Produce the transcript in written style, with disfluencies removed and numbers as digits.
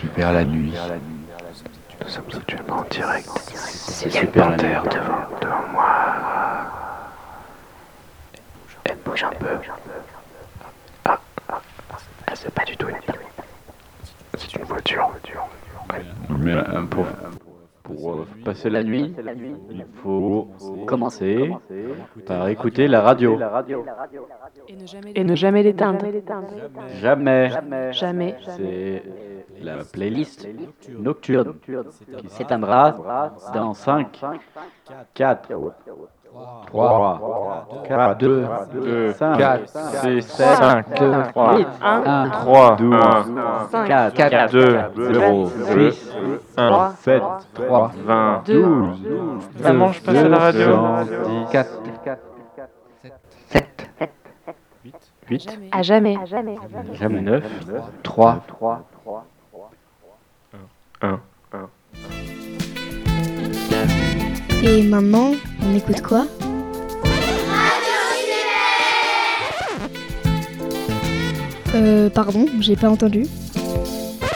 super la nuit. Nous sommes actuellement en direct. C'est Il y a une super la panthère nuit. devant moi. Elle bouge un peu. Ah, c'est pas du tout une panthère. C'est une voiture. Mais pour passer la nuit, il faut commencer par écouter la radio. Et ne jamais l'éteindre. Jamais. Jamais. C'est la playlist nocturne qui s'éteindra dans 5, 4, 3, 2, 5, 4, 6, 7, 5, 3, 8, 1, 3, 12, 4, 4, 2, 0, 6, 1, 7, 3, 20. 12, Ça mange pas à la radio. 4, 7, 8, À jamais. jamais 9, 3, 1. Et maintenant, on écoute quoi? Pardon, j'ai pas entendu.